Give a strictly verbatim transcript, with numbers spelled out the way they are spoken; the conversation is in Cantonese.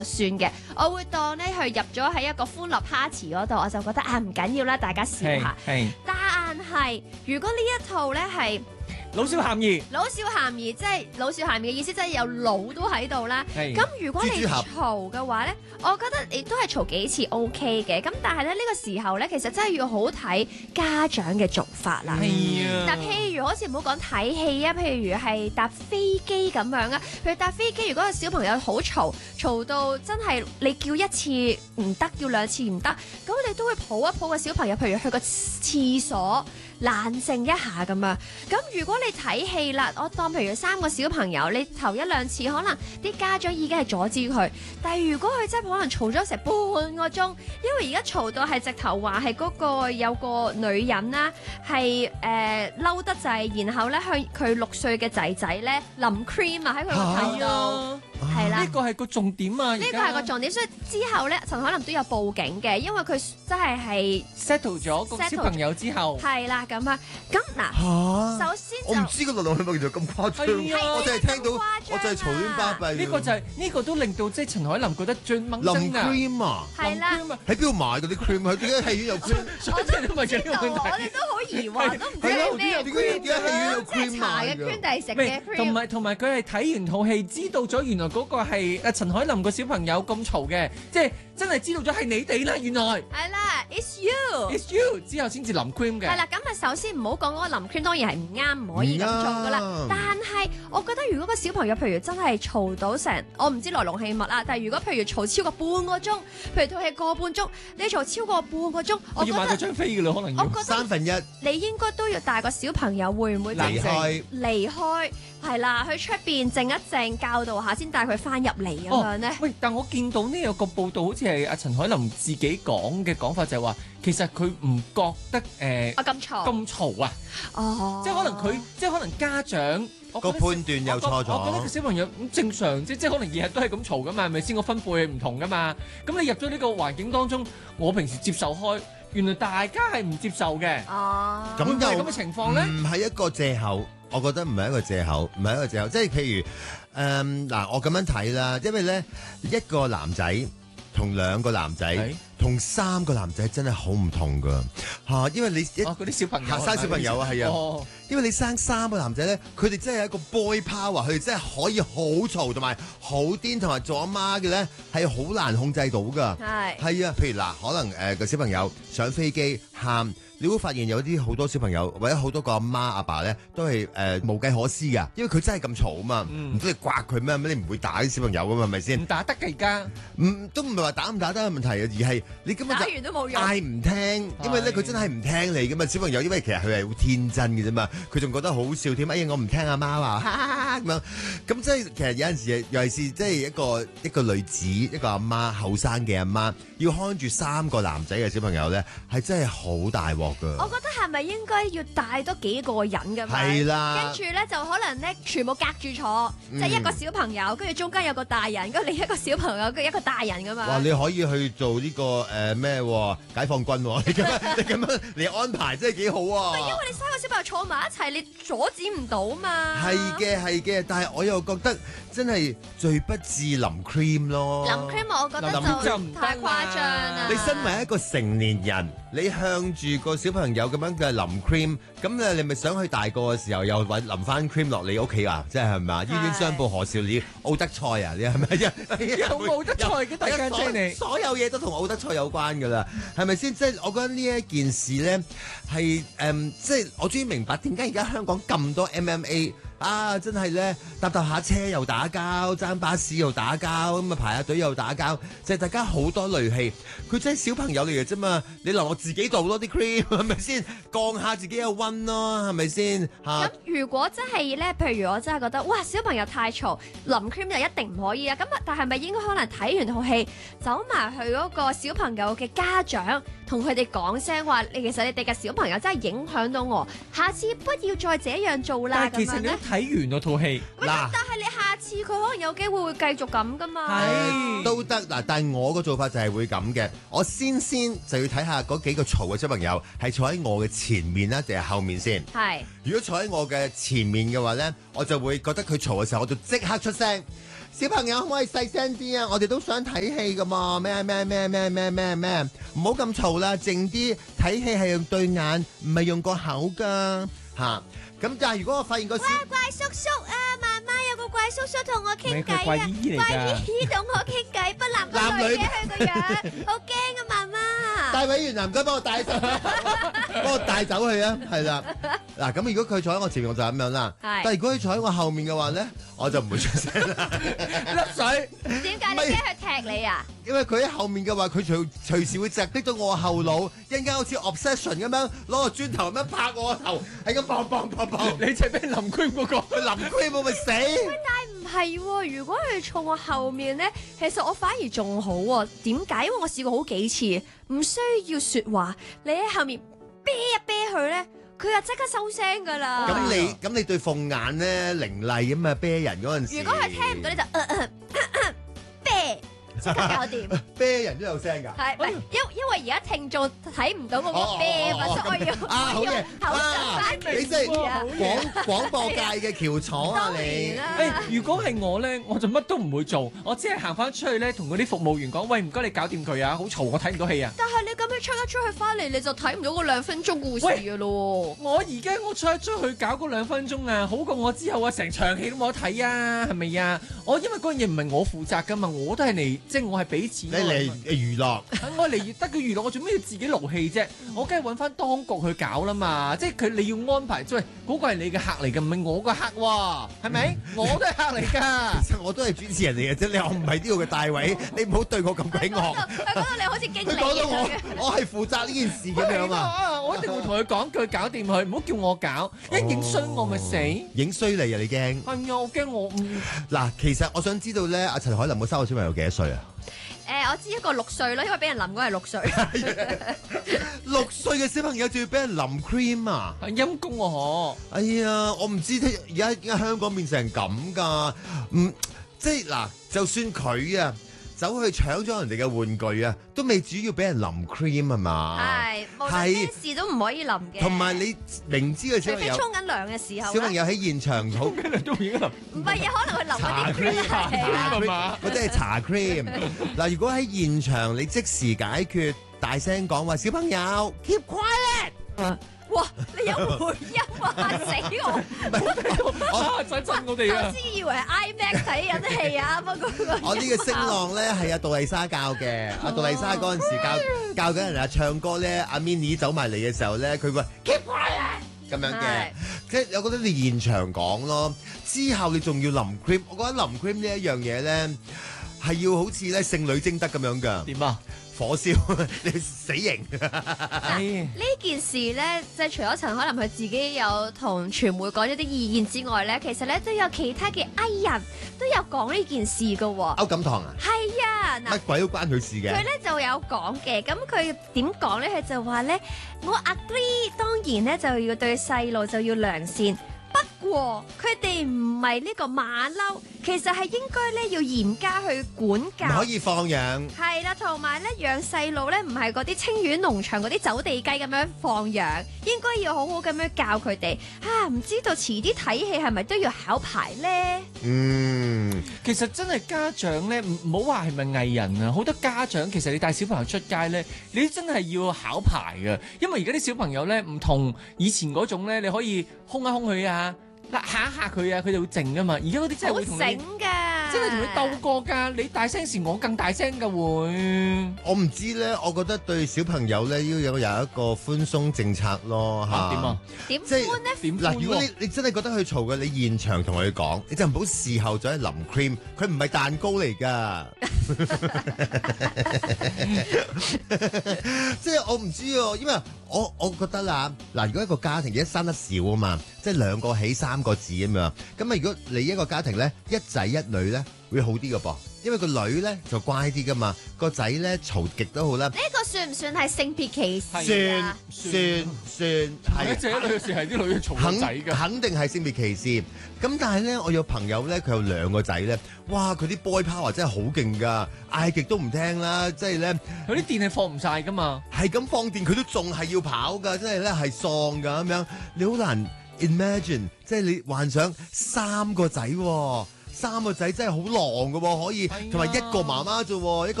算嘅，我會當咧佢入咗喺一個歡樂 party 嗰度，我就覺得啊唔緊要啦，大家笑下。 係但係如果呢一套咧係老少咸宜， 老少咸宜，即係老少咸宜嘅意思，即係有老都喺度啦。 係咁如果你蜘蛛俠嘈嘅話咧，我覺得你都係嘈幾次 OK 嘅。咁但係咧呢個時候咧，其實真係要好睇家長嘅做法啦。 係啊。 嗱，譬如好似唔好講睇戲啊，譬如係搭飛機咁樣啊。譬如搭飛機，如果個小朋友好嘈，嘈到真係你叫一次唔得，叫兩次唔得，咁你都會抱一抱個小朋友，譬如去個廁所冷靜一下咁啊。咁如果你睇戲啦，我當譬如三個小朋友，你頭一兩次可能啲家長已經係阻止佢，但係如果佢真係可能嘈咗成半個鐘，因為而家嘈到係直頭話係嗰個有個女人啦，係誒嬲得滯，然後咧向佢六歲嘅仔仔咧淋 cream 啊喺佢個頭度。係啦， 呢個係個重點啊！ 呢個係個重點，所以之後咧，陳凱琳都有報警嘅，因為佢真係係 settle 咗個小朋友之後， 係啦咁啊。咁嗱， 嚇！ 首先我唔就知個流浪係咪原來咁誇張， 係啊我淨係聽到， 係啊我就係嘈亂巴閉。 呢個就係呢個都令到即係陳凱琳覺得最掹淋憎啊！ cream 啊！ 係啦。 喺邊度買嗰啲 cream？佢點解戲院有 cream？ 所以即係都咪就係呢個問我題。 哋都好疑惑，都唔知係咯係咩點解點解戲院有即係 cream 茶嘅賣㗎 cream 定係食喂嘅 cream？ 同埋同埋佢係睇完套戲，知道咗原來嗰個係阿陳凱琳個小朋友咁嘈嘅，即係真係知道咗係你哋啦，原來係啦，it's you。 it's you 之後先至淋 cream 嘅。 係啦，咁啊首先唔好講嗰個淋 cream，當然係唔啱，唔可以咁做噶啦唔啱。 但係我覺得如果個小朋友譬如真係嘈到成，我唔知來龍去脈啦。但係如果譬如嘈超過半個鐘，譬如套戲個半鐘，你嘈超過半個鐘，我覺我要買嗰得張飛㗎啦，可能要我覺得三分一你應該都要帶個小朋友，會唔會冷靜離開。 離開？係啦，去出邊靜一靜，教導下先帶佢翻入嚟咁樣咧。 喂，但我見到呢有個報道，好似係阿陳凱琳自己講嘅講法，就係話其實佢唔覺得誒我咁嘈， 咁嘈啊， 哦， 即係可能佢即係可能家長我覺得個判斷又錯咗我覺得個小朋友咁正常，即即係可能日日都係咁嘈噶嘛，係咪先？個分貝係唔同噶嘛。咁你入咗呢個環境當中，我平時接受開，原來大家係唔接受嘅。 哦， 咁會唔會係又咁嘅情況咧？ 唔係一個藉口，我覺得唔係一個藉口，唔係一個藉口。即係譬如誒嗱、我咁樣睇啦，因為咧一個男仔同兩個男仔係同三個男仔真係好唔同噶嚇，因為你一哦，嗰啲小朋友嚇生小朋友啊係啊哦因為你生三個男仔咧，佢哋真係一個 boy power，佢哋真係可以好嘈同埋好癲，同埋做阿媽嘅咧係好難控制到噶。 係係啊，譬如嗱，可能誒個、呃、小朋友上飛機喊，你會發現有啲好多小朋友或者好多個阿媽阿爸咧都係誒、呃、無計可施噶，因為佢真係咁嘈啊嘛，唔通、 嗯、 你刮佢咩？你唔會打啲小朋友噶嘛，係咪先？ 唔打得㗎而家。 唔都唔係話打唔打得嘅問題啊，而係你根本打就完都冇用。 嗌唔聽，因為咧係佢真係唔聽你噶嘛，小朋友因為其實佢係好天真嘅啫嘛，佢仲覺得好笑添，哎呀我唔聽阿媽話咁樣，咁即係其實有陣時尤其是即係一個一個女子一個阿媽後生嘅阿媽，要看住三個男仔嘅小朋友咧，係真係好大鑊我噶。 覺得係咪應該要帶多幾個人咁樣？ 係啦跟住咧就可能咧全部隔住坐， 嗯即係一個小朋友，跟住中間有個大人，跟住另一個小朋友，跟住一個大人咁哇！ 嘛。 你可以去做呢、個誒咩、喎解放軍喎、你咁樣你咁樣嚟安排真係幾好啊！ 因為你三個小朋友坐埋一齊，你阻止唔到嘛。 係嘅係嘅，但係我又覺得真係罪不至淋 cream 咯。 淋 cream 我覺得淋就就唔得太誇張啦。 你身為一個成年人，你向住個小朋友咁樣嘅淋 cream，咁咧你咪想去大個嘅時候又揾淋翻 cream 落你屋企啊？即係係咪啊？冤冤相報何時了？奧德賽啊？你係咪？ 有奧德賽嘅大家姐你所有嘢都同奧德賽有關㗎啦，係咪先？即係我覺得呢一件事咧係誒，即係我終於明白點解而家香港咁多 M M A。啊！真係咧，搭搭下車又打交，爭巴士又打交，咁啊排下隊又打交，即係大家好多戾氣。佢真係小朋友嚟嘅啫嘛，你留我自己度多啲 cream 係咪先？降下自己嘅溫咯，係咪先嚇？ 咁如果真係咧，譬如我真係覺得，哇！小朋友太嘈，淋 cream 就一定唔可以啊。咁啊，但係咪應該可能睇完套戲，走埋去嗰個小朋友嘅家長，同佢哋講聲話，你其實你哋嘅小朋友真係影響到我，下次不要再這樣做啦。 但係其實你都睇完嗰套戲， 喂嗱但係你下次佢可能有機會會繼續咁噶嘛？ 係都得嗱，但係我個做法就係會咁嘅，我先先就要睇下嗰幾個嘈嘅小朋友係坐喺我嘅前面啦，定係後面先。 係如果坐喺我嘅前面嘅話呢，我就會覺得佢嘈嘅時候，我就即刻出聲。 小朋友可唔可以細聲啲啊？我哋都想睇戲噶嘛，咩咩咩咩咩咩咩，唔好咁嘈啦，靜啲。睇戲係用對眼，唔係用個口噶嚇。咁但係如果我發現個小怪叔叔啊，媽媽有個怪叔叔同我傾偈啊， 怪姨姨嚟㗎怪姨姨同我傾偈，不男不女嘅佢個樣，好驚啊媽媽。 大委員啊，唔該幫我帶走，幫我帶走佢啊，係啦。嗱，咁如果佢坐喺我前面，我就咁樣啦。 係但係如果佢坐喺我後面嘅話咧，我就唔會出聲啦。 甩水， 點解你驚佢踢你啊？ 因為佢喺後面嘅話，佢隨隨時會直擊到我後腦，一陣間好似 obsession 咁樣攞個磚頭咁樣拍我個頭，係咁砰砰砰砰。 你就係俾人淋 cream 嗰個， 佢淋 cream 我咪死。 唔係喎，如果佢坐我後面咧，其實我反而仲好喎。點解？因為我試過好幾次，唔需要説話，你喺後面啤一啤佢咧，佢就即刻收聲噶啦。 咁你咁你對鳳眼咧凌厲咁啊啤人嗰陣時， 如果佢聽唔到你就呃呃啤，即刻搞掂。 啤人都有聲㗎。 係，唔係因因為而家聽眾睇唔到我個啤嘛，所以我要啊好我要嘢口述翻你真係啊！ 廣廣播界嘅翹楚啊當然你！ 啦誒，如果係我咧，我就乜都唔會做，我只係行翻出去咧，同嗰啲服務員講：喂，唔該你搞掂佢啊，好嘈，我睇唔到戲啊！ 但係你咁樣出一出去翻嚟，你就睇唔到嗰兩分鐘故事嘅咯。 我而家我出出去搞嗰兩分鐘啊，好過我之後啊，成場戲都冇得睇啊，係咪啊？我因為嗰樣嘢唔係我負責噶嘛，我都係嚟，即係我係俾錢。 你嚟娛樂， 我嚟得個娛樂，我做咩要自己勞氣啫？我梗係揾翻當局去搞啦嘛！即係佢你要安排，即係嗰個係你嘅客嚟嘅，唔係我個客喎，係咪？我都係客嚟㗎。 其實我都係主持人嚟嘅啫，你我唔係呢度嘅大位，你唔好對我咁鬼惡。 佢講到你好似經理佢講到咁樣我，我係負責呢件事咁樣啊！ 我一定會同佢講句搞掂佢，唔好叫我搞，一影衰我咪死。 影衰你啊！你驚？ 係啊，我驚我唔嗱，其實我想知道咧，阿陳凱琳個三個小朋友幾多歲啊？ 誒，我知一個六歲咯，因為俾人淋嗰係六歲。 六歲嘅小朋友仲要俾人淋 cream 啊！ 係陰公喎， 哎呀，我唔知而家而家香港變成咁㗎，唔即係嗱，就算佢啊走去搶咗人哋嘅玩具啊，都未主要俾人淋 cream 係嘛？ 係，無論咩事都唔可以淋嘅。 同埋你明知嘅小除非朋友， 沖緊涼嘅時候啦， 小朋友喺現場好跟住都已經淋。 唔係啊，可能佢淋嗰啲 cream 茶係係嘛？ 或者係搽 cream。嗱，如果喺現場你即時解決，大聲講話小朋友 keep quiet。 哇！你有回音啊，嚇死我！ 啊！震震我哋我啊！ 先以為 IMAX 睇緊戲啊，不過我呢個聲浪咧係阿杜麗莎教嘅，阿杜麗莎嗰陣時教教緊人啊唱歌咧，阿 Minnie 走埋嚟嘅時候咧，佢話 keep quiet 咁樣嘅係， 即係我覺得你現場講咯，之後你仲要淋 cream，我覺得淋 cream 呢一樣嘢咧係要好似咧聖女貞德咁樣㗎， 點啊？ 火燒你死刑。 哎呢件事咧，即係除咗陳凱琳佢自己有同傳媒講咗啲意見之外咧，其實咧都有其他嘅藝人都有講呢件事㗎喎。 歐錦棠啊， 係啊，嗱乜。鬼都關佢事嘅。 佢咧就有講嘅，咁佢點講咧？佢就話咧，我 agree，當然咧就要對細路就要良善，不過佢哋唔係呢個馬騮，其實係應該咧要嚴加去管唔教可。以放養。 係啦，同埋咧養細路咧唔係嗰啲清遠農場嗰啲走地雞咁樣放養，應該要好好咁樣教佢哋。啊，唔知道遲啲睇戲係咪都要考牌咧？ 嗯， 其實真係家長咧，唔唔好話係咪藝人啊，好多家長其實你帶小朋友出街咧，你真係要考牌嘅，因為而家啲小朋友咧唔同以前嗰種咧，你可以兇一兇佢啊，嚇一嚇佢啊，佢哋會靜噶嘛。而家嗰啲真係好會同你醒㗎， 真係同你鬥過㗎，你大聲時我更大聲㗎會。 我唔知咧，我覺得對小朋友咧要有有一個寬鬆政策咯嚇。 點啊？ 點即係寬咧？ 點嗱，如果你你真係覺得佢嘈嘅，你現場同佢講，你就唔好事後再淋 cream，佢唔係蛋糕嚟㗎。即係我唔知喎，因為我我覺得啦，嗱，如果一個家庭而家生得少啊嘛，即係兩個起三個字咁樣，咁啊，如果你一個家庭咧一仔一女咧會好啲㗎噃，因為個女咧就乖啲㗎嘛，個仔咧嘈極都好啦。 呢個算唔算係性別歧視算啊？ 算算係一仔一女嘅時係啲女嘈個仔肯㗎。 肯定係性別歧視。咁但係咧，我有朋友咧，佢有兩個仔咧，哇！佢啲 boy power 真係好勁㗎，嗌極都唔聽啦，即係咧佢啲電係放唔晒㗎嘛。 係咁放電，佢都仲係要跑㗎，真係咧係喪㗎咁樣。你好難 imagine，即係你幻想三個仔喎。 三個仔真係好狼㗎喎，可以係啊同埋一個媽媽啫喎，一個